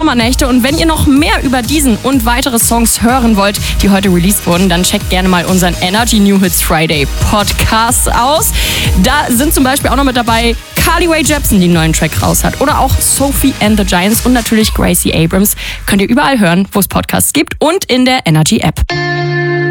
Sommernächte. Und wenn ihr noch mehr über diesen und weitere Songs hören wollt, die heute released wurden, dann checkt gerne mal unseren Energy New Hits Friday Podcast aus. Da sind zum Beispiel auch noch mit dabei Carly Rae Jepsen, die einen neuen Track raus hat. Oder auch Sophie and the Giants und natürlich Gracie Abrams. Könnt ihr überall hören, wo es Podcasts gibt und in der Energy App.